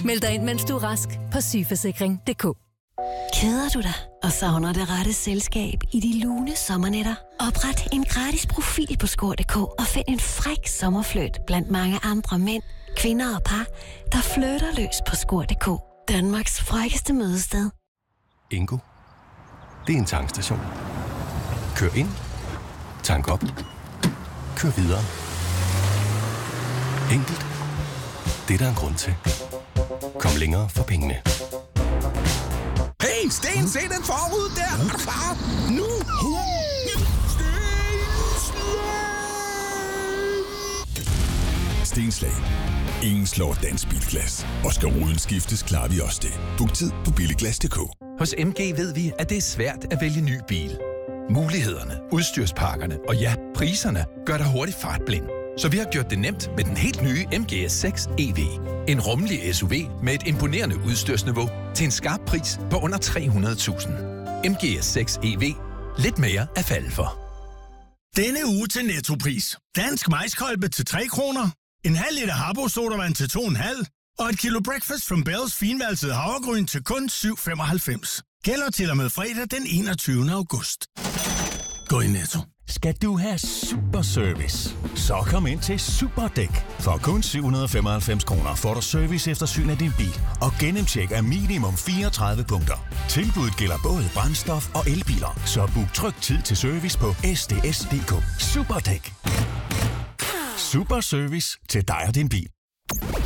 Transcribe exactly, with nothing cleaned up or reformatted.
Meld dig ind, mens du er rask på sygeforsikring punktum d k. Keder du dig og savner det rette selskab i de lune sommernætter? Opret en gratis profil på score punktum d k og find en fræk sommerfløjt blandt mange andre mænd, kvinder og par, der flytter løs på score punktum d k. Danmarks frækkeste mødested. Ingo. Det er en tankstation. Kør ind. Tank op. Kør videre. Enkelt. Det er der en grund til. Kom længere for pengene. Hey, Sten, se den forud der! Er du klar? Nu! Stenslag. Ingen slår dansk bilglas. Og skal ruden skiftes, klarer vi også det. Book tid på billiglas punktum d k. Hos M G ved vi, at det er svært at vælge ny bil. Mulighederne, udstyrspakkerne og ja, priserne gør dig hurtigt fartblind. Så vi har gjort det nemt med den helt nye M G S seks E V. En rummelig S U V med et imponerende udstyrsniveau til en skarp pris på under tre hundrede tusind. M G S seks E V. Lidt mere at falde for. Denne uge til Nettopris. Dansk maiskolbe til tre kroner. En halv liter Habbo sodavand til to komma fem. Og et kilo Breakfast from Bells finvalset havregryn til kun syv femoghalvfems. Gælder til og med fredag den enogtyvende august. Gå i Netto. Skal du have super service? Så kom ind til Superdæk. For kun syv hundrede og femoghalvfems kroner får du service efter syn af din bil. Og gennemtjek af minimum fireogtredive punkter. Tilbuddet gælder både brændstof og elbiler. Så book tryg tid til service på S D S punktum d k. Superdæk. Super service til dig og din bil.